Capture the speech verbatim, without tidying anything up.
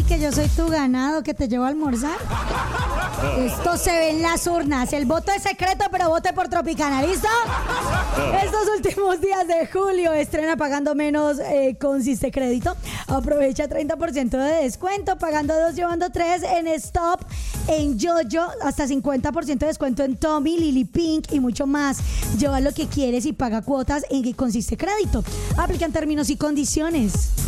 que yo soy tu ganado que te llevo a almorzar. Esto se ve en las urnas. El voto es secreto, pero vote por Tropicana, ¿listo? Estos últimos días de julio estrena Pagando Menos eh, con Siste Crédito. Aprovecha treinta por ciento de descuento, pagando dos, llevando tres en Stop, en Jojo, hasta cincuenta por ciento de descuento en Tommy, Lily Pink y mucho más. Lleva lo que quieres y paga cuotas en Con Siste Crédito. Aplican términos y condiciones.